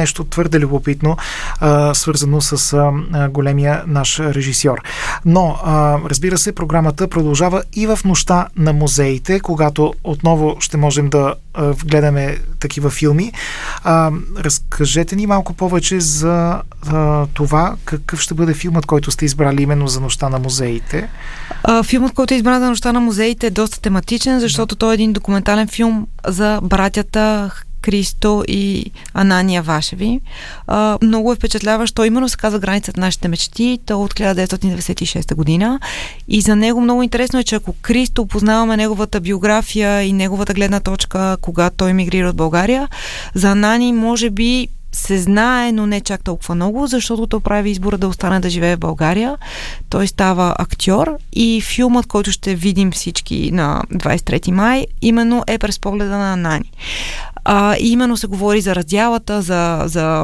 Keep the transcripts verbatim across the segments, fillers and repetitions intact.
нещо твърде любопитно, а, свързано с а, големия наш режисьор. Но, а, разбира се, програмата продължава и в нощта на музеите, когато отново ще можем да а, гледаме такива филми. А, разкажете ни малко повече за а, това, какъв ще бъде филмът, който сте избрали именно за нощта на музеите. А, филмът, който е избран за нощта на музеите, е доста тематичен, защото да. той е един документален филм за братята Кристо и Анания Вашеви. А, много е впечатляващ. Той именно се казва "Границата на нашите мечти". Той е от хиляда деветстотин деветдесет и шеста година. И за него много интересно е, че ако Кристо познаваме неговата биография и неговата гледна точка, когато той емигрира от България, за Анани може би се знае, но не чак толкова много, защото той прави избора да остане да живее в България. Той става актьор и филмът, който ще видим всички на двадесет и трети май, именно е през погледа на Анани. А, именно се говори за раздялата, за, за,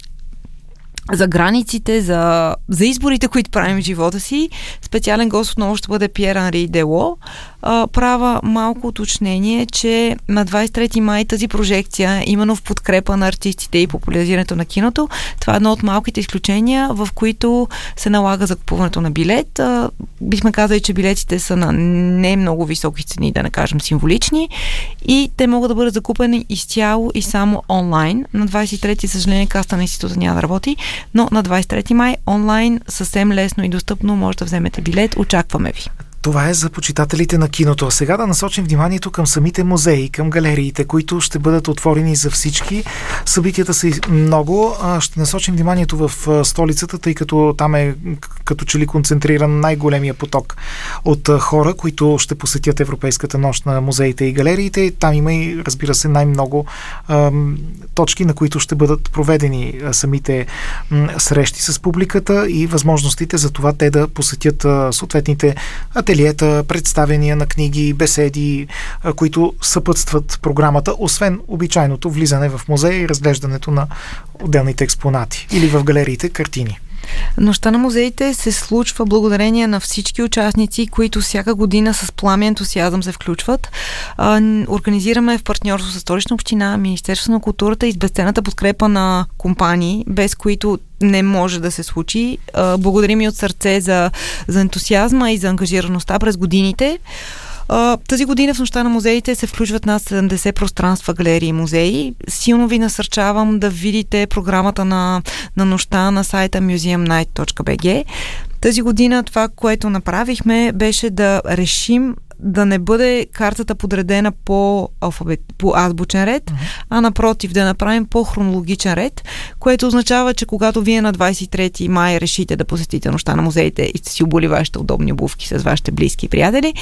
за границите, за, за изборите, които правим в живота си. Специален гост отново ще бъде Пиер Анри Дело. А, права малко уточнение, че на двадесет и трети май тази прожекция, именно в подкрепа на артистите и популяризирането на киното, това е едно от малките изключения, в които се налага закупуването на билет. А, бихме казали, че билетите са на не много високи цени, да не кажем символични, и те могат да бъдат закупени изцяло и само онлайн. На двадесет и трети, съжаление, каста на института няма да работи, но на двадесет и трети май онлайн съвсем лесно и достъпно може да вземете билет. Очакваме ви. Това е за почитателите на киното. А сега да насочим вниманието към самите музеи, към галериите, които ще бъдат отворени за всички. Събитията са много. Ще насочим вниманието в столицата, тъй като там е като че ли концентриран най-големия поток от хора, които ще посетят Европейската нощ на музеите и галериите. Там има и, разбира се, най-много ам, точки, на които ще бъдат проведени самите м, срещи с публиката и възможностите за това те да посетят а, съответните ателиета, представения на книги, беседи, които съпътстват програмата, освен обичайното влизане в музея и разглеждането на отделните експонати или в галериите картини. Нощта на музеите се случва благодарение на всички участници, които всяка година с пламен ентусиазъм се включват. А, организираме в партньорство с Столична община, Министерството на културата и с безценната подкрепа на компании, без които не може да се случи. А, благодарим и от сърце за, за ентусиазма и за ангажираността през годините. Uh, тази година в нощта на музеите се включват над седемдесет пространства, галерии и музеи. Силно ви насърчавам да видите програмата на, на нощта на сайта мюзеум найт точка би джи. Тази година това, което направихме, беше да решим да не бъде картата подредена по, алфабет, по азбучен ред, uh-huh. а напротив да направим по хронологичен ред, което означава, че когато вие на двадесет и трети май решите да посетите нощта на музеите и сте си обули вашите удобни обувки с вашите близки и приятели,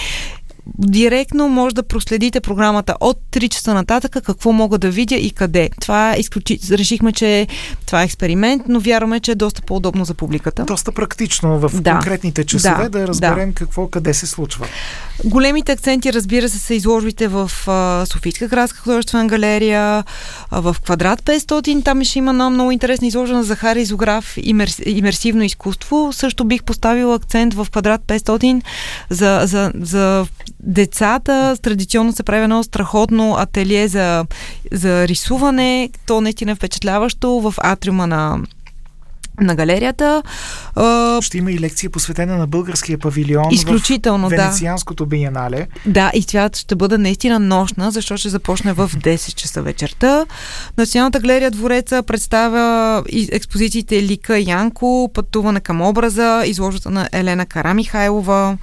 директно може да проследите програмата от три часа нататък, какво мога да видя и къде. Това е изключително. Решихме, че това е експеримент, но вярваме, че е доста по-удобно за публиката. Доста практично в да. конкретните часове да, да разберем да. какво, къде се случва. Големите акценти, разбира се, са изложбите в а, Софийска градска художествена галерия, а, в Квадрат петстотин. Там ще има една много интересна изложба на Захари Зограф, имерс, имерсивно изкуство. Също бих поставила акцент в Квадрат петстотин за, за, за децата. Традиционно се прави едно страхотно ателие за, за рисуване. То наистина е впечатляващо в атриума на на галерията. Ще има и лекция посветена на българския павилион изключително, в Венецианското биенале. Да, и тя ще бъде наистина нощна, защото ще започне в десет часа вечерта. Националната галерия Двореца представя експозициите Лика Янко, Пътуване към образа, изложбата на Елена Карамихайлова.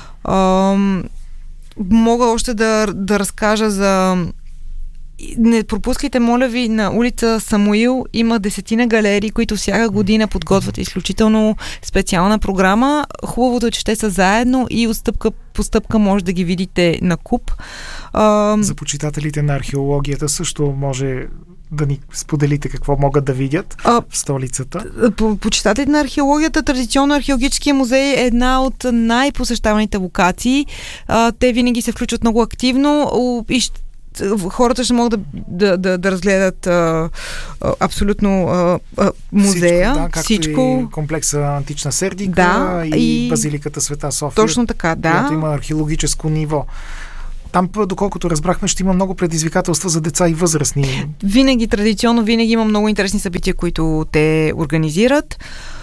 Мога още да, да разкажа за... Не пропускайте, моля ви, на улица Самуил има десетина галерии, които всяка година подготвят изключително специална програма. Хубавото е, че те са заедно и от стъпка по стъпка може да ги видите на куп. А... За почитателите на археологията също може да ни споделите какво могат да видят а, в столицата. По почитателите на археологията, традиционно археологическия музей е една от най-посещаваните локации. А, те винаги се включват много активно и ще хората ще могат да, да, да, да разгледат а, а, абсолютно а, а, музея. Всичко, да, както всичко. И комплекса Антична Сердика да, и, и базиликата Света София. Точно така, да. Която има археологическо ниво. там, доколкото разбрахме, ще има много предизвикателства за деца и възрастни. Винаги, традиционно, винаги има много интересни събития, които те организират.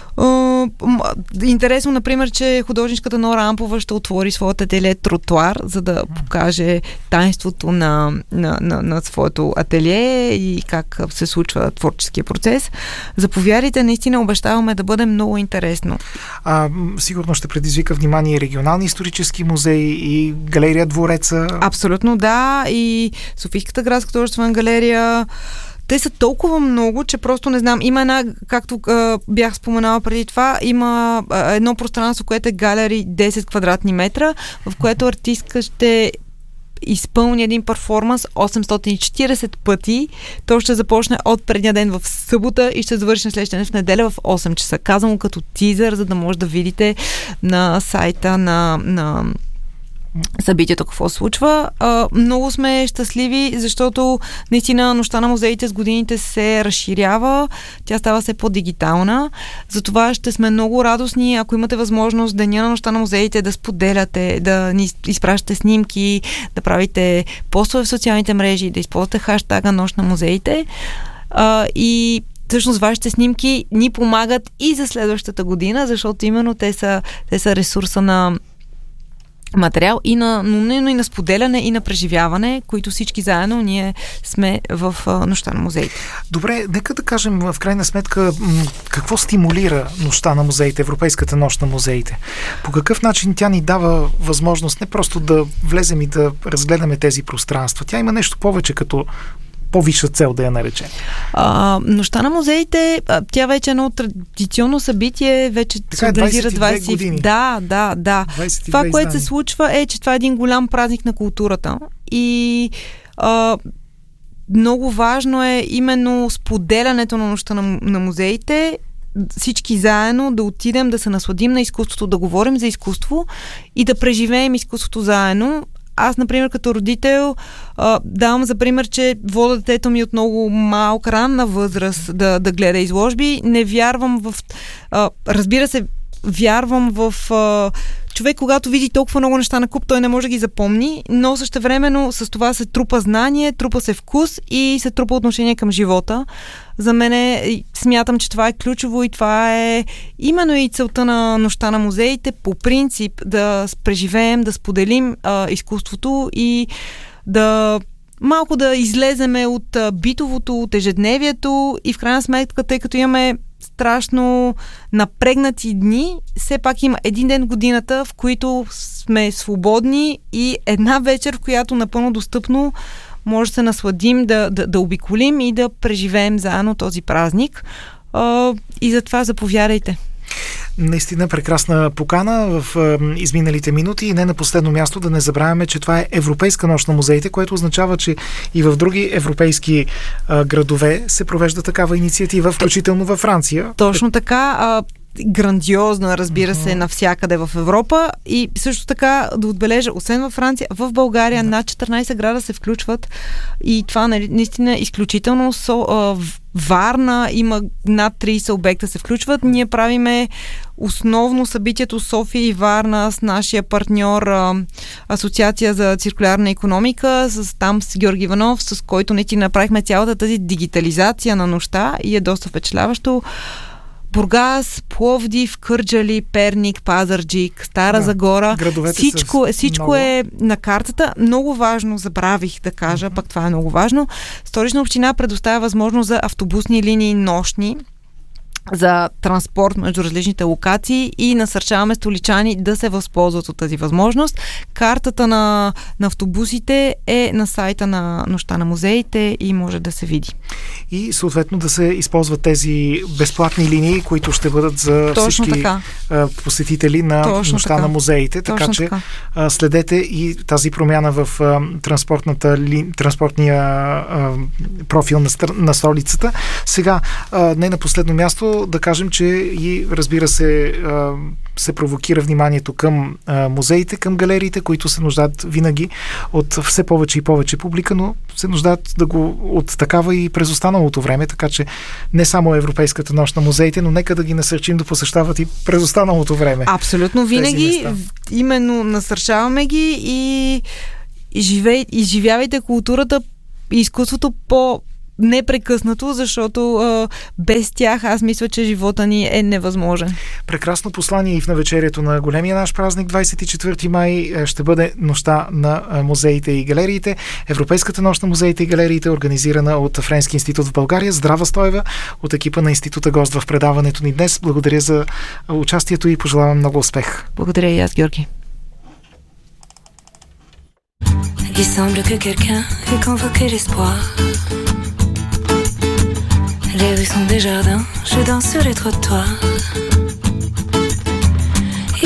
Интересно, например, че художничката Нора Ампова ще отвори своята ателие Тротуар, за да покаже таинството на, на, на, на своето ателие и как се случва творческия процес. Заповядайте, наистина обещаваме да бъде много интересно. А, сигурно ще предизвика внимание регионални исторически музеи и галерия Двореца. Абсолютно, да. И Софийската градска художествена галерия. Те са толкова много, че просто не знам. Има една, както а, бях споменала преди това, има а, едно пространство, което е галери десет квадратни метра, в което артистка ще изпълни един перформанс осемстотин и четиридесет пъти. То ще започне от предния ден в събота и ще завърши на следващия ден в неделя в осем часа. Казвам го като тизър, за да може да видите на сайта на... на събитието какво случва. А, много сме щастливи, защото наистина Нощта на музеите с годините се разширява. Тя става все по-дигитална. Затова ще сме много радостни, ако имате възможност деня на Нощта на музеите да споделяте, да ни изпращате снимки, да правите постове в социалните мрежи, да използвате хаштага Нощ на музеите. А, и всъщност вашите снимки ни помагат и за следващата година, защото именно те са, те са ресурса на материал и на, но, но и на споделяне и на преживяване, които всички заедно ние сме в а, Нощта на музеите. Добре, нека да кажем в крайна сметка какво стимулира Нощта на музеите, Европейската нощ на музеите. По какъв начин тя ни дава възможност не просто да влезем и да разгледаме тези пространства. Тя има нещо повече като по-висша цел, да я наречем. А, Нощта на музеите, тя вече е едно традиционно събитие, вече така се организира двайсет години. Да, да, да. Това, което се случва е, че това е един голям празник на културата и а, много важно е именно споделянето на Нощта на, на музеите, всички заедно да отидем, да се насладим на изкуството, да говорим за изкуство и да преживеем изкуството заедно. Аз, например, като родител, а, давам за пример, че вода детето ми от много малка ранна възраст да, да гледа изложби. Не вярвам в... А, разбира се, вярвам в... А, човек, когато види толкова много неща на куп, той не може да ги запомни, но същевременно с това се трупа знание, трупа се вкус и се трупа отношение към живота. За мен е, смятам, че това е ключово и това е именно и целта на Нощта на музеите, по принцип да преживеем, да споделим а, изкуството и да малко да излеземе от а, битовото, от ежедневието и в крайна сметка, тъй като имаме страшно напрегнати дни, все пак има един ден в годината, в който сме свободни и една вечер, в която напълно достъпно може да се насладим, да, да, да обиколим и да преживеем заедно този празник. А, и затова заповядайте. Наистина прекрасна покана в е, изминалите минути и не на последно място да не забравяме, че това е Европейска нощ на музеите, което означава, че и в други европейски е, градове се провежда такава инициатива, включително във Франция. Точно така. А, грандиозно, разбира се, uh-huh. навсякъде в Европа и също така да отбележа, освен във Франция, в България uh-huh. над четиринайсет града се включват и това наистина е изключително со, а, Варна има над трийсет обекта се включват. Ние правиме основно събитието София и Варна с нашия партньор а, Асоциация за циркулярна икономика, с там с Георги Иванов, с който наистина направихме цялата тази дигитализация на нощта и е доста впечатляващо. Бургас, Пловдив, Кърджали, Перник, Пазарджик, Стара да, Загора. Всичко, всичко много... е на картата. Много важно, забравих да кажа, mm-hmm. пък това е много важно. Столична община предоставя възможност за автобусни линии нощни, за транспорт между различните локации и насърчаваме столичани да се възползват от тази възможност. Картата на, на автобусите е на сайта на Нощта на музеите и може да се види. И съответно да се използват тези безплатни линии, които ще бъдат за Точно всички така. посетители на Точно Нощта така. на музеите. Точно така че така. следете и тази промяна в транспортната ли, транспортния а, профил на, на столицата. Сега, а, не на последно място, да кажем, че и разбира се се провокира вниманието към музеите, към галериите, които се нуждаят винаги от все повече и повече публика, но се нуждаят да го от такава и през останалото време, така че не само Европейската нощ на музеите, но нека да ги насърчим да посещават и през останалото време. Абсолютно, винаги именно насърчаваме ги и живей, изживявайте културата и изкуството по непрекъснато, защото а, без тях аз мисля, че живота ни е невъзможен. Прекрасно послание и в навечерието на големия наш празник, двадесет и четвърти май, ще бъде нощта на музеите и галериите. Европейската нощ на музеите и галериите, организирана от Френски институт в България. Здрава, Стоева, от екипа на института, гост в предаването ни днес. Благодаря за участието и пожелавам много успех. Благодаря и аз, Георги. Il semble que quelqu'un ait convoqué l'espoir. Les rues sont des jardins, je danse sur les trottoirs.